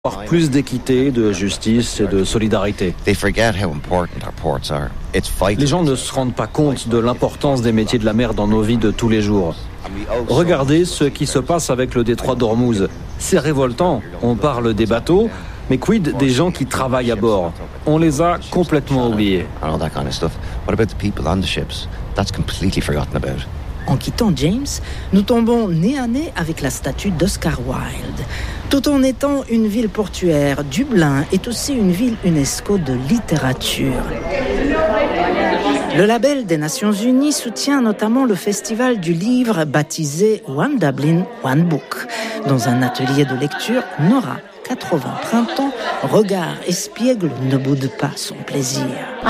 Plus d'équité, de justice et de solidarité. Les gens ne se rendent pas compte de l'importance des métiers de la mer dans nos vies de tous les jours. Regardez ce qui se passe avec le détroit d'Ormuz. C'est révoltant. On parle des bateaux, mais quid des gens qui travaillent à bord? On les a complètement oubliés. En quittant James, nous tombons nez à nez avec la statue d'Oscar Wilde. Tout en étant une ville portuaire, Dublin est aussi une ville UNESCO de littérature. Le label des Nations Unies soutient notamment le festival du livre baptisé One Dublin, One Book. Dans un atelier de lecture, Nora, 80 printemps, regarde espiègle, ne boude pas son plaisir.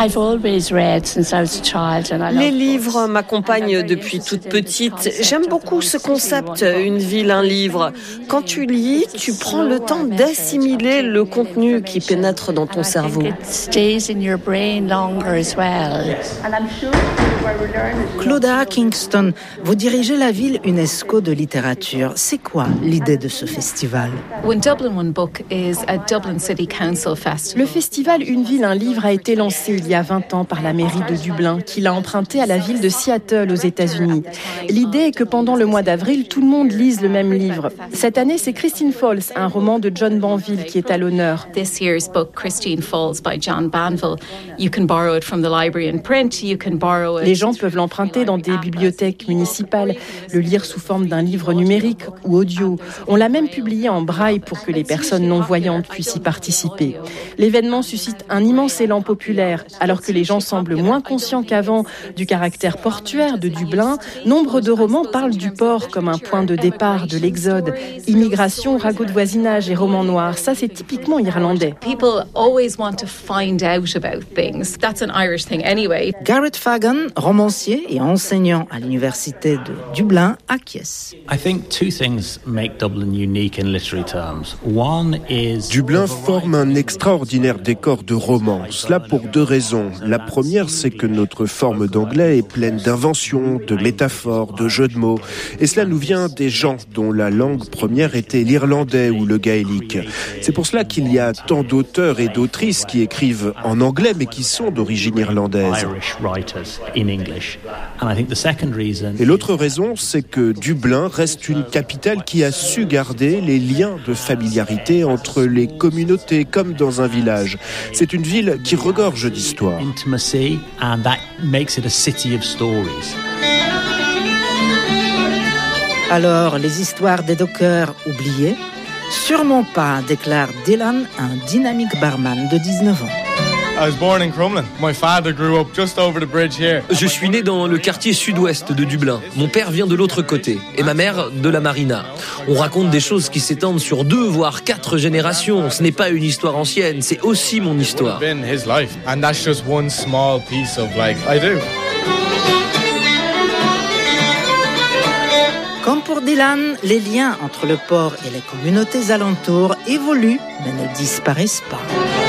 Les livres m'accompagnent depuis toute petite. J'aime beaucoup ce concept, une ville, un livre. Quand tu lis, tu prends le temps d'assimiler le contenu qui pénètre dans ton cerveau. Claudia Kingston, vous dirigez la ville UNESCO de littérature. C'est quoi l'idée de ce festival? Le festival Une ville, un livre a été lancé il y a 20 ans par la mairie de Dublin, qui l'a emprunté à la ville de Seattle aux États-Unis. L'idée est que pendant le mois d'avril, tout le monde lise le même livre. Cette année, c'est Christine Falls, un roman de John Banville, qui est à l'honneur. This year's book, Christine Falls by John Banville, you can borrow it from the library in print, you can borrow it. Les gens peuvent l'emprunter dans des bibliothèques municipales, le lire sous forme d'un livre numérique ou audio. On l'a même publié en braille pour que les personnes non-voyantes puissent y participer. L'événement suscite un immense élan populaire. Alors que les gens semblent moins conscients qu'avant du caractère portuaire de Dublin, nombre de romans parlent du port comme un point de départ de l'exode. Immigration, ragots de voisinage et romans noirs, ça c'est typiquement irlandais. People always want to find out about things. That's an Irish thing anyway. Garrett Fagan, romancier et enseignant à l'université de Dublin, acquiesce. Dublin forme un extraordinaire décor de romance. Cela pour deux raisons. La première, c'est que notre forme d'anglais est pleine d'inventions, de métaphores, de jeux de mots. Et cela nous vient des gens dont la langue première était l'irlandais ou le gaélique. C'est pour cela qu'il y a tant d'auteurs et d'autrices qui écrivent en anglais mais qui sont d'origine irlandaise. Et l'autre raison, c'est que Dublin reste une capitale qui a su garder les liens de familiarité entre les communautés comme dans un village. C'est une ville qui regorge d'histoire. Alors, les histoires des dockers oubliées? Sûrement pas, déclare Dylan, un dynamique barman de 19 ans. Je suis né dans le quartier sud-ouest de Dublin. Mon père vient de l'autre côté et ma mère de la marina. On raconte des choses qui s'étendent sur 2 voire 4 générations. Ce n'est pas une histoire ancienne, c'est aussi mon histoire. Comme pour Dylan, les liens entre le port et les communautés alentours évoluent mais ne disparaissent pas.